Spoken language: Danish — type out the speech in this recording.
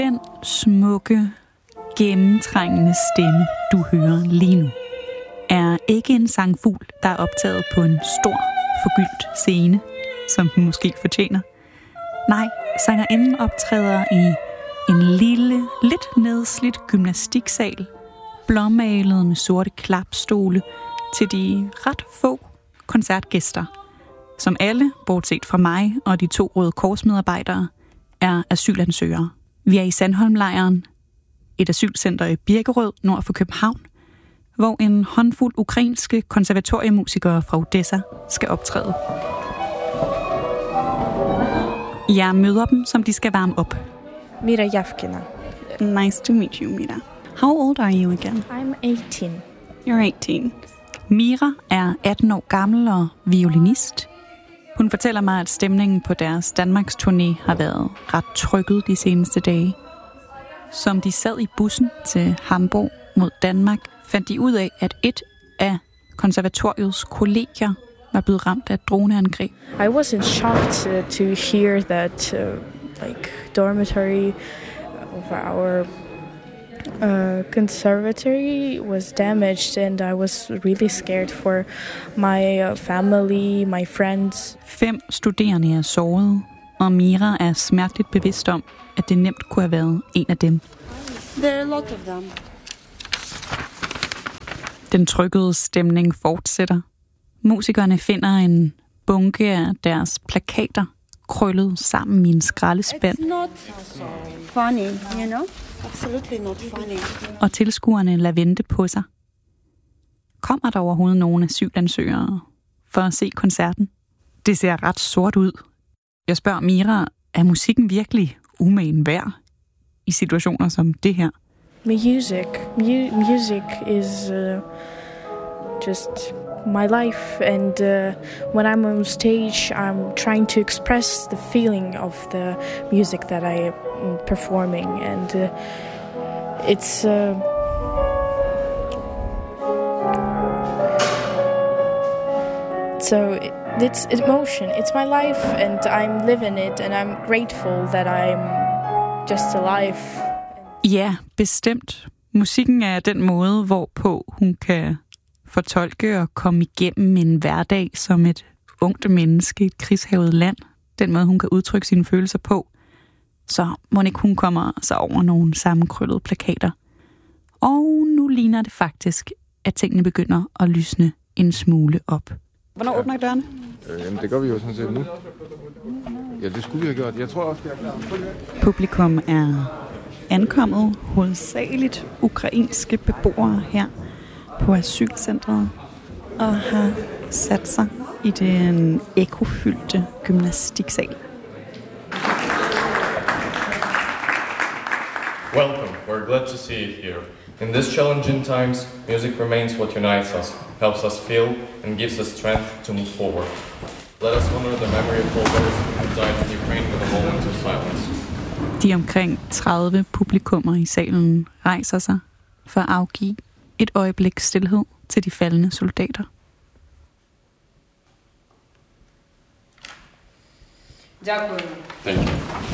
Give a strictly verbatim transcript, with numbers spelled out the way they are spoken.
Den smukke, gennemtrængende stemme, du hører lige nu, er ikke en sangfugl, der er optaget på en stor, forgyldt scene, som den måske fortjener. Nej, sangerinden optræder i en lille, lidt nedslidt gymnastiksal, blåmalet med sorte klapstole til de ret få koncertgæster, som alle, bortset fra mig og de to Røde Kors-medarbejdere, er asylansøgere. Vi er i Sandholmlejren, et asylcenter i Birkerød, nord for København, hvor en håndfuld ukrainske konservatoriemusikere fra Odessa skal optræde. Jeg møder dem, som de skal varme op. Mira Yavkina. Nice to meet you, Mira. How old are you again? I'm eighteen. You're eighteen. Mira er atten år gammel og violinist. Hun fortæller mig, at stemningen på deres Danmarks turné har været ret trykket de seneste dage. Som de sad i bussen til Hamburg mod Danmark, fandt de ud af, at et af konservatoriets kolleger var blevet ramt af et droneangreb. I was in shock to, to hear that uh, like dormitory of our uh, conservatory was damaged, and I was really scared for my uh, family, my friends. Fem studerende er såret, og Mira er smerteligt bevidst om, at det nemt kunne have været en af dem. There are a lot of them. Den trykkede stemning fortsætter. Musikerne finder en bunke af deres plakater krøllet sammen i en skraldespand. It's not funny, you know? Absolutely not funny. Og tilskuerne lader vente på sig. Kommer der overhovedet nogen asylansøgere for at se koncerten? Det ser ret sort ud. Jeg spørger Mira, er musikken virkelig umagen værd i situationer som det her? Music, Mu- music is uh, just my life, and uh, when I'm on stage, I'm trying to express the feeling of the music that I am performing, and uh, it's uh, so it's emotion. It's my life, and I'm living it, and I'm grateful that I'm just alive. Ja, bestemt. Musikken er den måde, hvorpå hun kan fortolke og komme igennem en hverdag som et ungt menneske i et krigshærget land. Den måde, hun kan udtrykke sine følelser på. Så må ikke hun kommer sig over nogle sammenkrøllede plakater. Og nu ligner det faktisk, at tingene begynder at lysne en smule op. Hvornår åbner I dørene? Øh, jamen, det gør vi jo sådan set nu. Ja, det skulle vi have gjort. Jeg tror også, det er klar. Publikum er ankommet, hovedsageligt ukrainske beboere her på asylcentret, og har sat sig i den ekofyldte gymnastiksal. Welcome. We're glad to see you here. In these challenging times, music remains what unites us, helps us feel, and gives us strength to move forward. Let us honor the memory of all those who died in Ukraine with a moment of silence. De omkring tredive publikummer i salen rejser sig for at afgive et øjeblik stilhed til de faldne soldater. Дякую. Thank you.